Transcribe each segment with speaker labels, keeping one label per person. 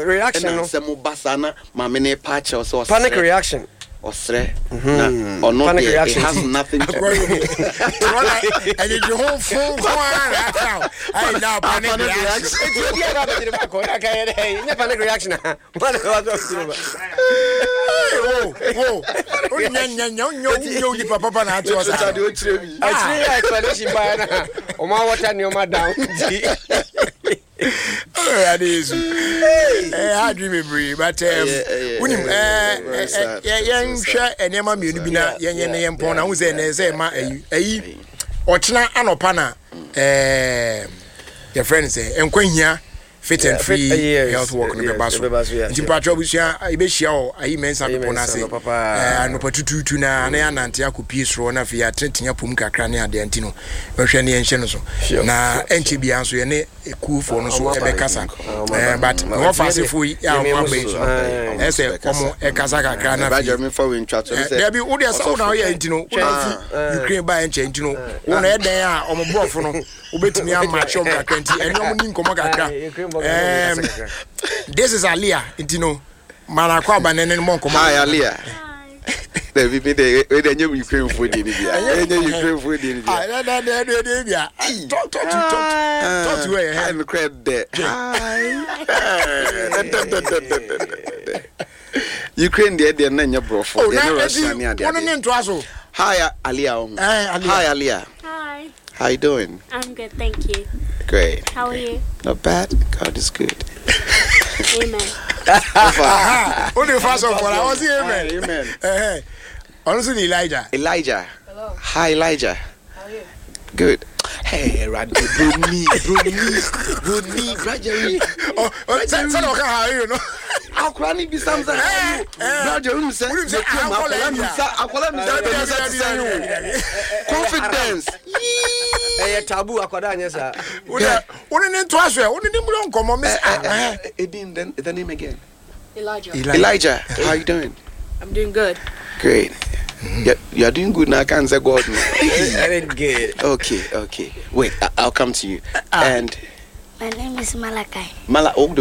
Speaker 1: reaction.
Speaker 2: Some basana, mamene patch or so.
Speaker 1: Panic reaction.
Speaker 2: Or say, or not.
Speaker 1: Panic
Speaker 2: It
Speaker 1: reaction.
Speaker 2: has nothing.
Speaker 3: And it's your whole full I now panic reaction.
Speaker 1: Panic reaction.
Speaker 3: That is I dream a breed, but when you young share and Yama Munibina, Yan Pona, who's in say, my or China Anopana, your friends say, and Queen here. Fit and free health work in the bus. Temperature which I be sure I mean some people say, and no patu tuna, and Antiaco piece run of your tenting up Pumka crania de Antino, Ocean and Shenoso. Now, NTB answer any cool for no so Becassa. But more fast if we are one base. As a Casaka crana, Benjamin for in chat. There be Udia Sound now, Antino, Ukraine by and change, you know, one head there on a board for no, Ubet me on my show, and no one in Comaga. This is Alia, you know. Manakwaba and then Monko.
Speaker 2: Hi, Alia. They be the new Ukraine food in India. Ukraine food in India. Talk to I'm credit. Ukraine, they're Nanya bro. Oh, hi, Alia. Hi, Alia.
Speaker 4: Hi.
Speaker 2: How you doing?
Speaker 4: I'm good, thank you.
Speaker 2: Great.
Speaker 4: How are you?
Speaker 2: Not bad. God is good.
Speaker 4: Amen.
Speaker 3: Only fast of what I was here, man.
Speaker 2: Amen.
Speaker 3: Honestly, Elijah.
Speaker 2: Elijah.
Speaker 5: Hello.
Speaker 2: Hi, Elijah.
Speaker 5: How are you?
Speaker 2: Good. Hey, Randy, Bruni, gradually.
Speaker 3: Oh, how are you? No,
Speaker 2: I'll cry be something. Gradually, confidence.
Speaker 1: Eh, taboo akwadanya sa.
Speaker 3: Wouldn't it was where? Wouldn't it come on, Miss?
Speaker 2: Then the name again.
Speaker 5: Elijah.
Speaker 2: Elijah, how you doing?
Speaker 5: I'm doing good.
Speaker 2: Great. You're doing good now. I can't say God.
Speaker 1: Good.
Speaker 2: Okay. Wait, I'll come to you. And
Speaker 4: My name is Malachi.
Speaker 3: Malachi,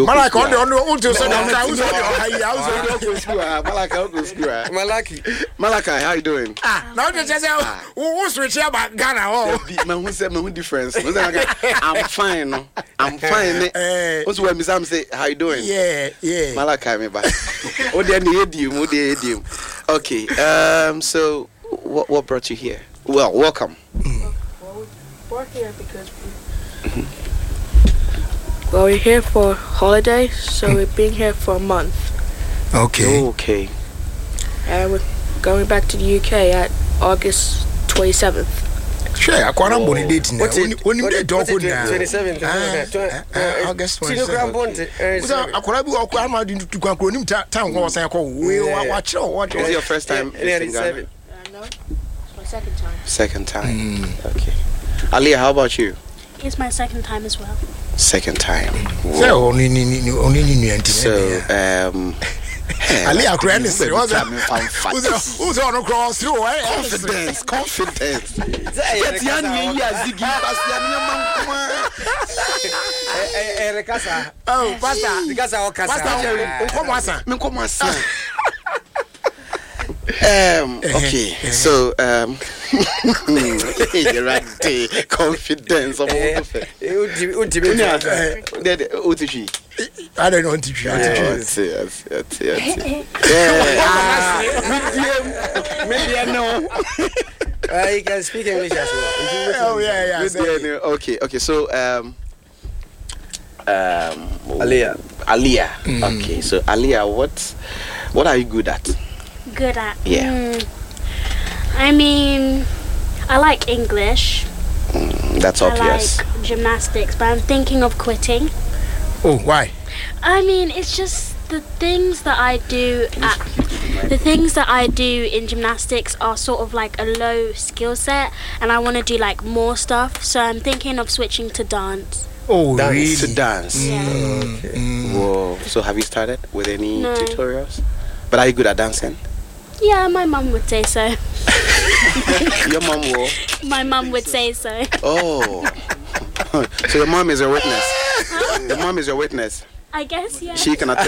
Speaker 2: Malachi, how you doing?
Speaker 3: Now they just say, who's switching about Ghana? Oh,
Speaker 2: who said my difference? I'm fine. What's when Miss Sam say, how you doing?
Speaker 3: Yeah.
Speaker 2: Malachi, me back. Oh, they need you. Okay. So what brought you here? Well, welcome.
Speaker 5: Well, we're here because we're here for holiday, so we've been here for a month.
Speaker 2: Okay.
Speaker 5: And we're going back to the UK at August 27th.
Speaker 3: Sure, I can't remember the date now. When you did talk with
Speaker 1: 27th
Speaker 3: August
Speaker 1: 27th.
Speaker 3: I could have to go to town. What's I call? Watch what
Speaker 2: Is it your first time?
Speaker 5: No, it's my second time.
Speaker 2: Second time. Okay. Aliyah, how about you?
Speaker 4: It's my second time as well.
Speaker 2: Second time.
Speaker 3: So, only Aliyah Grandis, who's on a cross through?
Speaker 2: Confidence.
Speaker 3: Oh, Pastor,
Speaker 2: okay, so you're right. Confidence.
Speaker 3: I don't know to
Speaker 2: maybe I know.
Speaker 1: You can speak English as well.
Speaker 3: Oh yeah.
Speaker 2: Okay. So
Speaker 1: Aliyah.
Speaker 2: Okay, so Aliyah, what are you good at?
Speaker 4: Good at?
Speaker 2: Yeah.
Speaker 4: I mean, I like English.
Speaker 2: That's obvious.
Speaker 4: I like gymnastics, but I'm thinking of quitting.
Speaker 3: Oh, why?
Speaker 4: I mean, it's just the things that I do in gymnastics are sort of like a low skill set, and I want to do like more stuff. So I'm thinking of switching to dance.
Speaker 3: Oh, really?
Speaker 2: To dance.
Speaker 4: Yeah.
Speaker 2: Okay. Whoa. So have you started with any tutorials? But are you good at dancing?
Speaker 4: Yeah, my mum would say so.
Speaker 2: Your mom will?
Speaker 4: My mum would say so.
Speaker 2: Oh. So your mom is a witness? Your mom is your witness?
Speaker 4: I guess, yeah.
Speaker 2: She can attest.